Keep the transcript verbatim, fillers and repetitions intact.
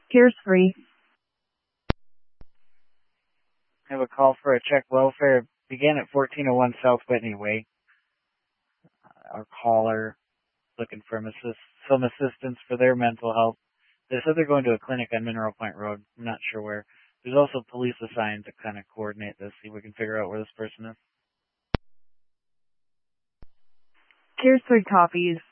Here's free. I have a call for a check welfare. Began at fourteen oh one South Whitney Way. Uh, our caller looking for assist, some assistance for their mental health. They said they're going to a clinic on Mineral Point Road. I'm not sure where. There's also police assigned to kind of coordinate this, see if we can figure out where this person is. Here's three copies.